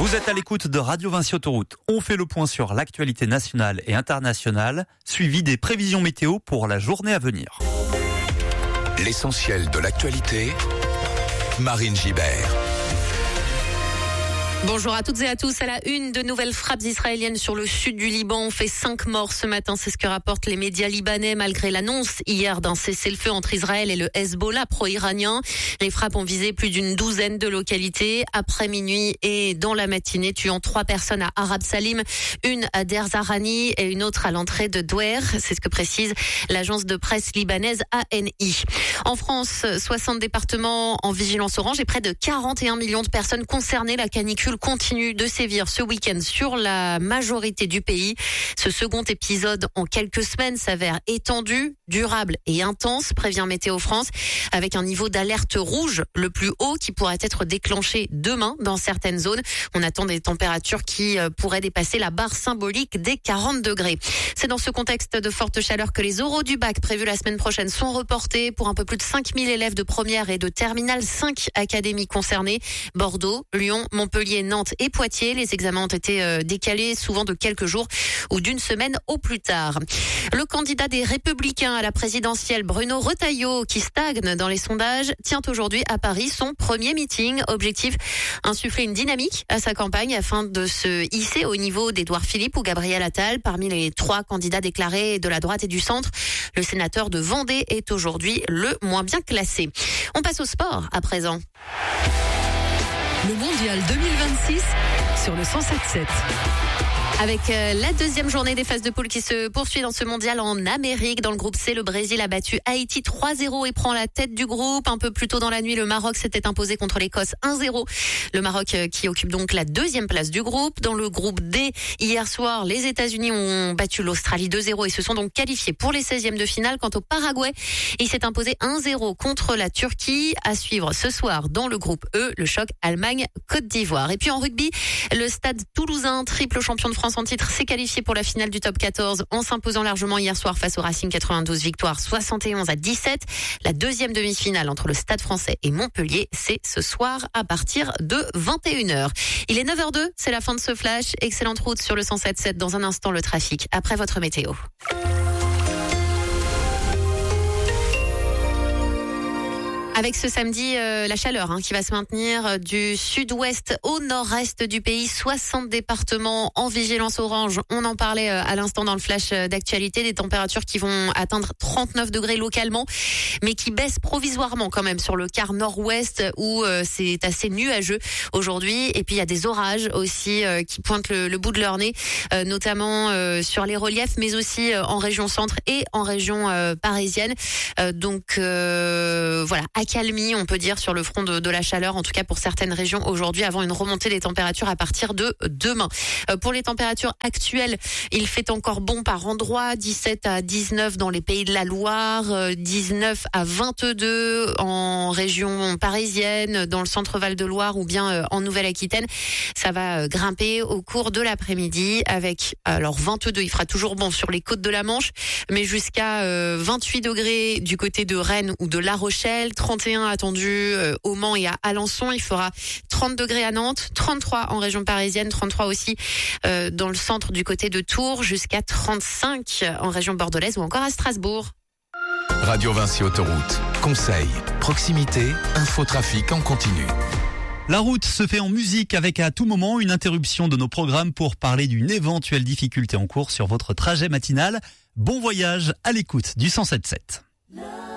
Vous êtes à l'écoute de Radio Vinci Autoroute. On fait le point sur l'actualité nationale et internationale, suivi des prévisions météo pour la journée à venir. L'essentiel de l'actualité, Marine Gibert. Bonjour à toutes et à tous. À la une, de nouvelles frappes israéliennes sur le sud du Liban ont fait 5 morts ce matin. C'est ce que rapportent les médias libanais malgré l'annonce hier d'un cessez-le-feu entre Israël et le Hezbollah pro-iranien. Les frappes ont visé plus d'une douzaine de localités après minuit et dans la matinée, tuant 3 personnes à Arab Salim, une à Der Zarani et une autre à l'entrée de Douer. C'est ce que précise l'agence de presse libanaise ANI. En France, 60 départements en vigilance orange et près de 41 millions de personnes concernées. La canicule continue de sévir ce week-end sur la majorité du pays. Ce second épisode en quelques semaines s'avère étendu, durable et intense, prévient Météo France, avec un niveau d'alerte rouge le plus haut qui pourrait être déclenché demain dans certaines zones. On attend des températures qui pourraient dépasser la barre symbolique des 40 degrés. C'est dans ce contexte de forte chaleur que les oraux du bac prévus la semaine prochaine sont reportés pour un peu plus de 5000 élèves de première et de terminale, 5 académies concernées, Bordeaux, Lyon, Montpellier, Nantes et Poitiers. Les examens ont été décalés souvent de quelques jours ou d'une semaine au plus tard. Le candidat des Républicains à la présidentielle, Bruno Retailleau, qui stagne dans les sondages, tient aujourd'hui à Paris son premier meeting. Objectif, insuffler une dynamique à sa campagne afin de se hisser au niveau d'Édouard Philippe ou Gabriel Attal. Parmi les 3 candidats déclarés de la droite et du centre, le sénateur de Vendée est aujourd'hui le moins bien classé. On passe au sport à présent. Le mondial 2026 sur le 107.7. Avec la deuxième journée des phases de poule qui se poursuit dans ce mondial en Amérique. Dans le groupe C, le Brésil a battu Haïti 3-0 et prend la tête du groupe. Un peu plus tôt dans la nuit, le Maroc s'était imposé contre l'Écosse 1-0. Le Maroc qui occupe donc la deuxième place du groupe. Dans le groupe D, hier soir, les États-Unis ont battu l'Australie 2-0 et se sont donc qualifiés pour les 16e de finale. Quant au Paraguay, il s'est imposé 1-0 contre la Turquie. À suivre ce soir dans le groupe E, le choc Allemagne-Côte d'Ivoire. Et puis en rugby, le Stade Toulousain, triple champion de France en titre, s'est qualifié pour la finale du top 14 en s'imposant largement hier soir face au Racing 92, victoire 71-17. La deuxième demi-finale entre le Stade Français et Montpellier, c'est ce soir à partir de 21h. Il est 9h02, c'est la fin de ce flash. Excellente route sur le 107.7. Dans un instant, le trafic après votre météo. Avec ce samedi, la chaleur qui va se maintenir du sud-ouest au nord-est du pays. 60 départements en vigilance orange. On en parlait à l'instant dans le flash d'actualité. Des températures qui vont atteindre 39 degrés localement, mais qui baissent provisoirement quand même sur le quart nord-ouest où c'est assez nuageux aujourd'hui. Et puis il y a des orages aussi qui pointent le bout de leur nez, notamment sur les reliefs, mais aussi en région centre et en région parisienne. Donc voilà, accalmie, on peut dire, sur le front de la chaleur, en tout cas pour certaines régions aujourd'hui, avant une remontée des températures à partir de demain. Pour les températures actuelles, il fait encore bon par endroits, 17 à 19 dans les Pays de la Loire, 19 à 22 en région parisienne, dans le centre Val-de-Loire ou bien en Nouvelle-Aquitaine. Ça va grimper au cours de l'après-midi avec, alors 22, il fera toujours bon sur les côtes de la Manche, mais jusqu'à 28 degrés du côté de Rennes ou de La Rochelle, 31 attendu au Mans et à Alençon. Il fera 30 degrés à Nantes, 33 en région parisienne, 33 aussi dans le centre du côté de Tours, jusqu'à 35 en région bordelaise ou encore à Strasbourg. Radio Vinci Autoroute. Conseils, proximité, infotrafic en continu. La route se fait en musique avec à tout moment une interruption de nos programmes pour parler d'une éventuelle difficulté en cours sur votre trajet matinal. Bon voyage à l'écoute du 107.7.